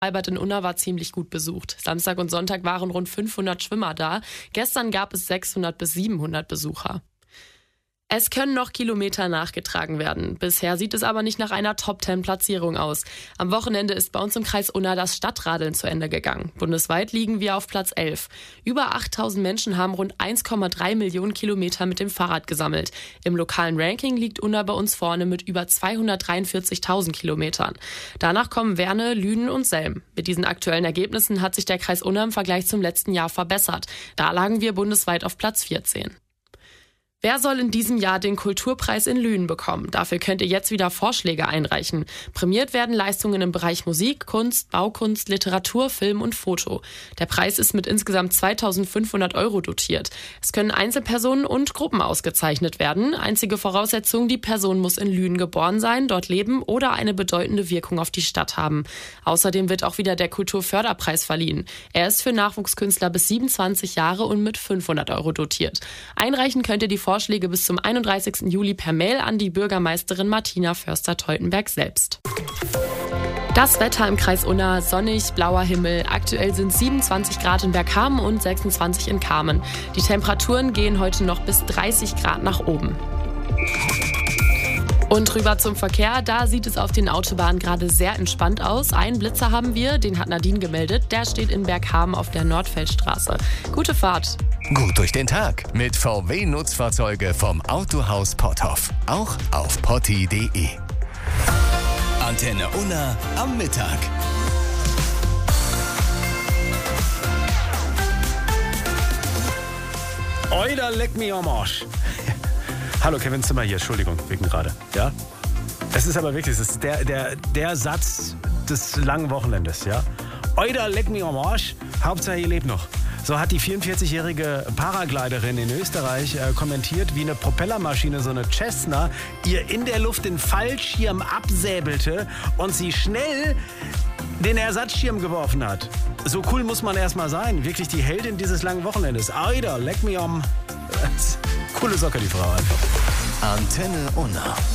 Freibad in Unna war ziemlich gut besucht. Samstag und Sonntag waren rund 500 Schwimmer da. Gestern gab es 600 bis 700 Besucher. Es können noch Kilometer nachgetragen werden. Bisher sieht es aber nicht nach einer Top-10-Platzierung aus. Am Wochenende ist bei uns im Kreis Unna das Stadtradeln zu Ende gegangen. Bundesweit liegen wir auf Platz 11. Über 8000 Menschen haben rund 1,3 Millionen Kilometer mit dem Fahrrad gesammelt. Im lokalen Ranking liegt Unna bei uns vorne mit über 243.000 Kilometern. Danach kommen Werne, Lünen und Selm. Mit diesen aktuellen Ergebnissen hat sich der Kreis Unna im Vergleich zum letzten Jahr verbessert. Da lagen wir bundesweit auf Platz 14. Wer soll in diesem Jahr den Kulturpreis in Lünen bekommen? Dafür könnt ihr jetzt wieder Vorschläge einreichen. Prämiert werden Leistungen im Bereich Musik, Kunst, Baukunst, Literatur, Film und Foto. Der Preis ist mit insgesamt 2.500 € dotiert. Es können Einzelpersonen und Gruppen ausgezeichnet werden. Einzige Voraussetzung, die Person muss in Lünen geboren sein, dort leben oder eine bedeutende Wirkung auf die Stadt haben. Außerdem wird auch wieder der Kulturförderpreis verliehen. Er ist für Nachwuchskünstler bis 27 Jahre und mit 500 € dotiert. Einreichen könnt ihr die Vorschläge bis zum 31. Juli per Mail an die Bürgermeisterin Martina Förster-Teutenberg selbst. Das Wetter im Kreis Unna: sonnig, blauer Himmel. Aktuell sind 27 Grad in Bergkamen und 26 in Kamen. Die Temperaturen gehen heute noch bis 30 Grad nach oben. Und rüber zum Verkehr, da sieht es auf den Autobahnen gerade sehr entspannt aus. Einen Blitzer haben wir, den hat Nadine gemeldet, der steht in Bergkamen auf der Nordfeldstraße. Gute Fahrt. Gut durch den Tag mit VW-Nutzfahrzeuge vom Autohaus Potthoff. Auch auf potti.de. Antenne Unna am Mittag. Oida, leck mich am Arsch. Hallo, Kevin Zimmer hier, Entschuldigung, wegen gerade. Ja? Es ist aber wirklich, es ist der Satz des langen Wochenendes, ja? Oida, leck mich am Arsch, Hauptsache ihr lebt noch. So hat die 44-jährige Paragliderin in Österreich kommentiert, wie eine Propellermaschine, so eine Cessna, ihr in der Luft den Fallschirm absäbelte und sie schnell den Ersatzschirm geworfen hat. So cool muss man erstmal sein. Wirklich die Heldin dieses langen Wochenendes. Oida, leck mich am... Coole Socke, die Frau einfach. Antenne Unna.